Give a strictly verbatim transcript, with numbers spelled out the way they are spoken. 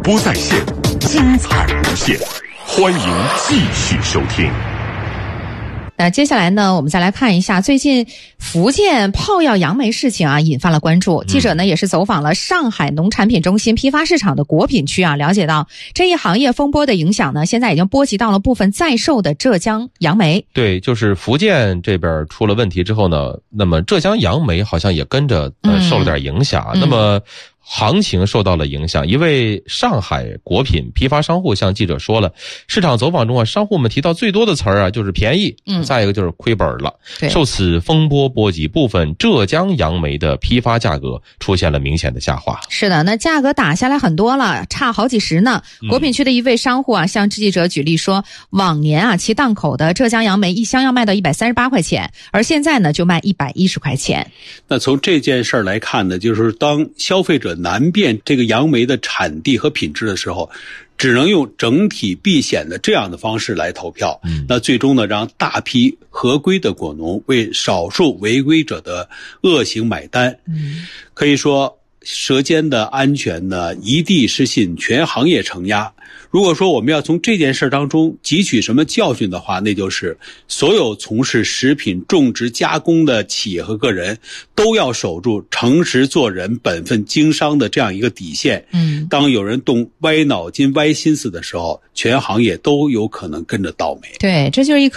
播在线，精彩无限，欢迎继续收听。 那接下来呢，我们再来看一下最近福建泡药杨梅事情啊，引发了关注。记者呢也是走访了上海农产品中心批发市场的果品区啊，了解到这一行业风波的影响呢，现在已经波及到了部分在售的浙江杨梅。 对，就是福建这边出了问题之后呢，那么浙江杨梅好像也跟着呃受了点影响。嗯、那么行情受到了影响，一位上海果品批发商户向记者说了，市场走访中啊，商户们提到最多的词儿啊就是便宜，嗯，再一个就是亏本了。受此风波波及，部分浙江杨梅的批发价格出现了明显的下滑。 是的，那价格打下来很多了，差好几十呢。果品区的一位商户啊，向记者举例说，往年啊其档口的浙江杨梅一箱要卖到一百三十八块钱，而现在呢就卖一百一十块钱。 那从这件事儿来看呢，就是当消费者难辨这个杨梅的产地和品质的时候，只能用整体避险的这样的方式来投票。嗯，那最终呢，让大批合规的果农为少数违规者的恶行买单。嗯，可以说舌尖的安全呢，一地失信，全行业承压。如果说我们要从这件事当中汲取什么教训的话，那就是所有从事食品种植加工的企业和个人都要守住诚实做人、本分经商的这样一个底线。嗯，当有人动歪脑筋、歪心思的时候，全行业都有可能跟着倒霉。 对，这就是一颗